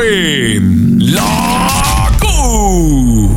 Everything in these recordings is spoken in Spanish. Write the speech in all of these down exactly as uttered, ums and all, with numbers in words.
en La Q.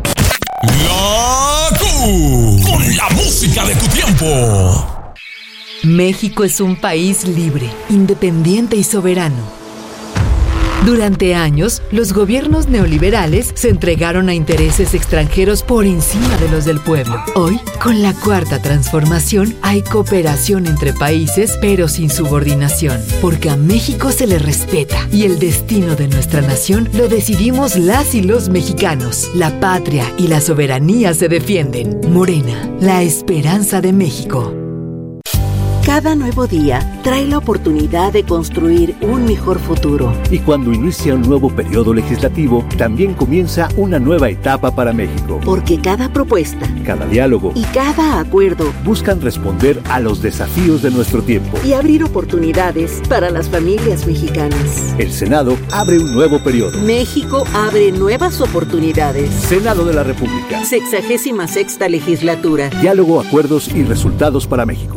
La Q, con la música de tu tiempo. México es un país libre, independiente y soberano. Durante años, los gobiernos neoliberales se entregaron a intereses extranjeros por encima de los del pueblo. Hoy, con la Cuarta Transformación, hay cooperación entre países, pero sin subordinación, porque a México se le respeta y el destino de nuestra nación lo decidimos las y los mexicanos. La patria y la soberanía se defienden. Morena, la esperanza de México. Cada nuevo día trae la oportunidad de construir un mejor futuro. Y cuando inicia un nuevo periodo legislativo, también comienza una nueva etapa para México. Porque cada propuesta, cada diálogo y cada acuerdo buscan responder a los desafíos de nuestro tiempo y abrir oportunidades para las familias mexicanas. El Senado abre un nuevo periodo. México abre nuevas oportunidades. Senado de la República. Sexagésima sexta legislatura. Diálogo, acuerdos y resultados para México.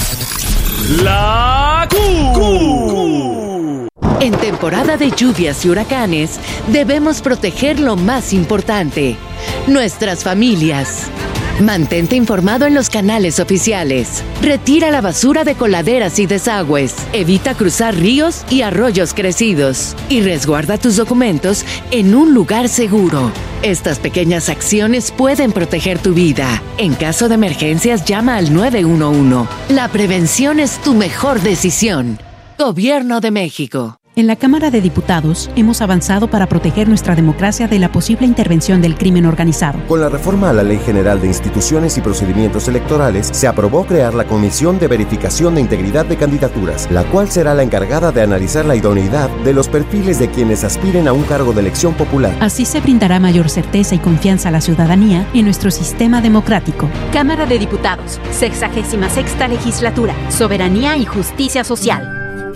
La Q. En temporada de lluvias y huracanes, debemos proteger lo más importante, nuestras familias. Mantente informado en los canales oficiales. Retira la basura de coladeras y desagües. Evita cruzar ríos y arroyos crecidos. Y resguarda tus documentos en un lugar seguro. Estas pequeñas acciones pueden proteger tu vida. En caso de emergencias, llama al nueve uno uno. La prevención es tu mejor decisión. Gobierno de México. En la Cámara de Diputados hemos avanzado para proteger nuestra democracia de la posible intervención del crimen organizado. Con la reforma a la Ley General de Instituciones y Procedimientos Electorales, se aprobó crear la Comisión de Verificación de Integridad de Candidaturas, la cual será la encargada de analizar la idoneidad de los perfiles de quienes aspiren a un cargo de elección popular. Así se brindará mayor certeza y confianza a la ciudadanía en nuestro sistema democrático. Cámara de Diputados, sexagésima sexta legislatura, soberanía y justicia social.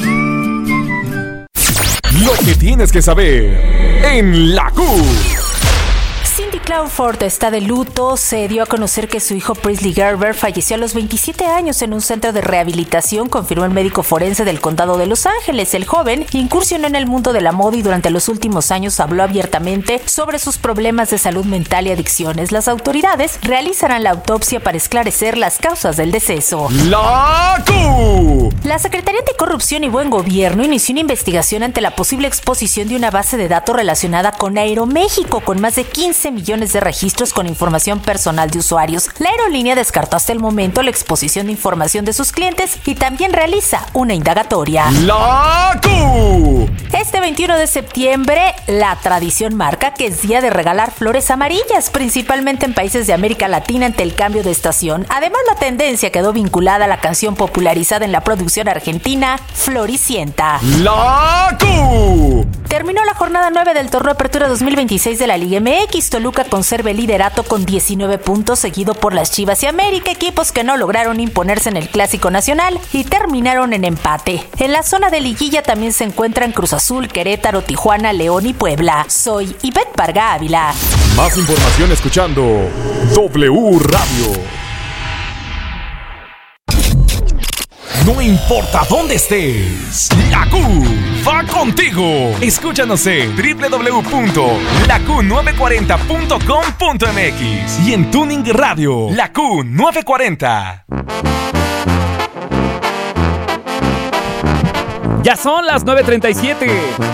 Lo que tienes que saber en La Q. Cindy Crawford está de luto. Se dio a conocer que su hijo Presley Gerber falleció a los veintisiete años en un centro de rehabilitación, confirmó el médico forense del condado de Los Ángeles. El joven incursionó en el mundo de la moda y durante los últimos años habló abiertamente sobre sus problemas de salud mental y adicciones. Las autoridades realizarán la autopsia para esclarecer las causas del deceso. La Q. La Secretaría Anticorrupción y Buen Gobierno inició una investigación ante la posible exposición de una base de datos relacionada con Aeroméxico, con más de quince millones de registros con información personal de usuarios. La aerolínea descartó hasta el momento la exposición de información de sus clientes y también realiza una indagatoria. La Q. Este veintiuno de septiembre, la tradición marca que es día de regalar flores amarillas, principalmente en países de América Latina ante el cambio de estación. Además, la tendencia quedó vinculada a la canción popularizada en la producción argentina, Floricienta. La Q. Terminó la jornada nueve del Torneo Apertura dos mil veintiséis de la Liga M X. Toluca conserva el liderato con diecinueve puntos, seguido por las Chivas y América, equipos que no lograron imponerse en el Clásico Nacional y terminaron en empate. En la zona de liguilla también se encuentran Cruz Azul, Querétaro, Tijuana, León y Puebla. Soy Ivette Parga Ávila. Más información escuchando W Radio. No importa dónde estés, La Q va contigo. Escúchanos en doble u doble u doble u punto la q nueve cuarenta punto com punto m x y en Tuning Radio, La Q nueve cuarenta. Ya son las nueve treinta y siete.